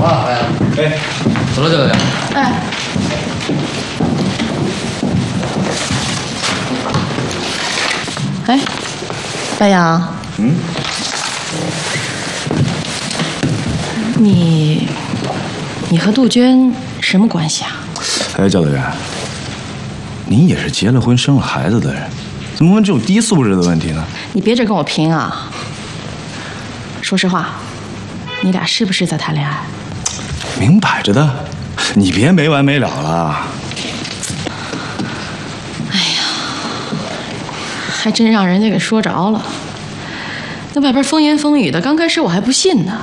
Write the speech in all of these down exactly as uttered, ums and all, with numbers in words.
啊，哎，哎，走了，走了。 哎。哎，白杨。嗯。你，你和杜鹃什么关系啊？ 哎，教导员，您也是结了婚、生了孩子的人，怎么问这种低素质的问题呢？ 你别这跟我拼啊！说实话，你俩是不是在谈恋爱？ 明摆着的，你别没完没了了。 哎呀，还真让人家给说着了。那外边风言风语的，刚开始我还不信呢。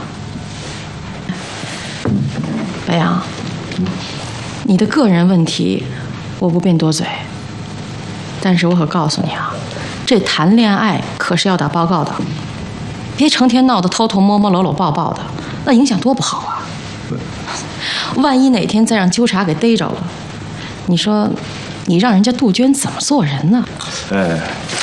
白杨，你的个人问题，我不便多嘴。但是我可告诉你啊，这谈恋爱可是要打报告的，别成天闹得偷偷摸摸、搂搂抱抱的，那影响多不好啊！万一哪天再让纠察给逮着了，你说，你让人家杜鹃怎么做人呢？ 哎，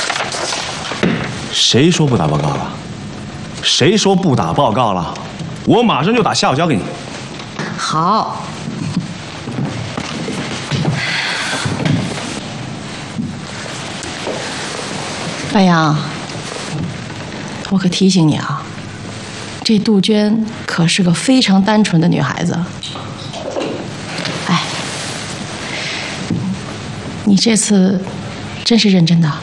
谁说不打报告了？谁说不打报告了？我马上就打，下午交给你。 好。白杨，我可提醒你啊，这杜鹃可是个非常单纯的女孩子。哎，你这次真是认真的？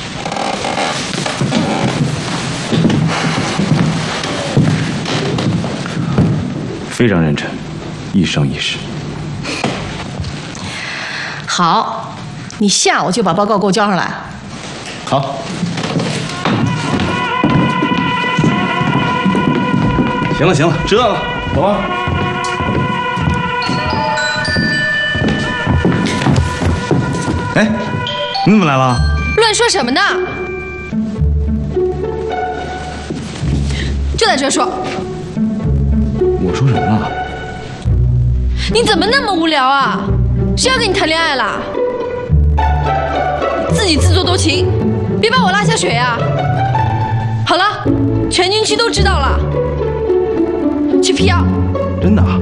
非常认真，一生一世。 好，你下午就把报告给我交上来。 好。行了行了，知道了，走吧。哎，你怎么来了？ 乱说什么呢？就在这说。 我说什么了？ 你怎么那么无聊啊？谁要跟你谈恋爱了？自己自作多情，别把我拉下水啊！好了，全军区都知道了。去辟谣。 真的啊？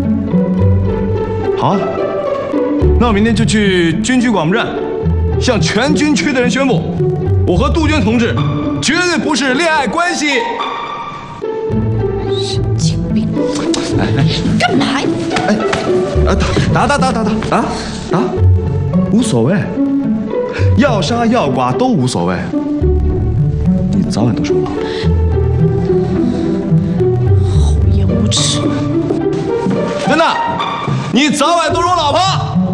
好啊，那我明天就去军区广播站，向全军区的人宣布，我和杜鹃同志绝对不是恋爱关系。 神经病！ 哎哎， 干嘛呀？ 哎，啊打打打打打打啊打，无所谓，要杀要剐都无所谓。你早晚都是我老婆。 无耻！ 真的，你早晚都是我老婆。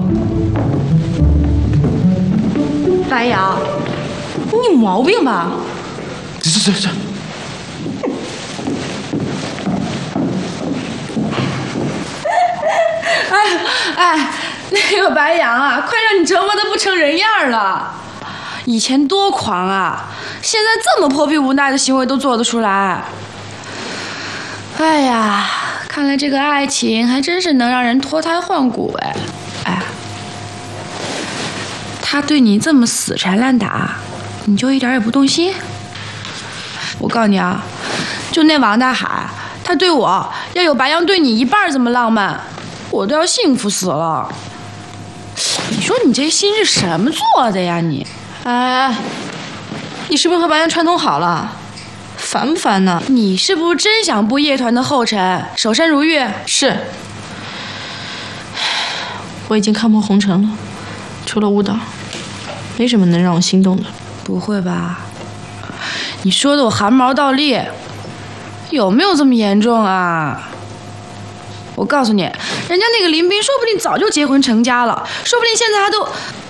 白杨，你有毛病吧？ 这这这这！ 哎哎，那个白杨啊，快让你折磨的不成人样了！以前多狂啊，现在这么破壁无奈的行为都做得出来。哎呀，看来这个爱情还真是能让人脱胎换骨哎！哎，他对你这么死缠烂打，你就一点也不动心？我告诉你啊，就那王大海，他对我要有白杨对你一半这么浪漫，我都要幸福死了。你说你这心是什么做的呀你？ 哎，你是不是和白杨串通好了？烦不烦呢？ 你是不是真想步叶团的后尘，守山如玉？ 是，我已经看破红尘了，除了舞蹈，没什么能让我心动的。 不会吧？你说的我汗毛倒立，有没有这么严重啊？我告诉你，人家那个林斌说不定早就结婚成家了，说不定现在还都……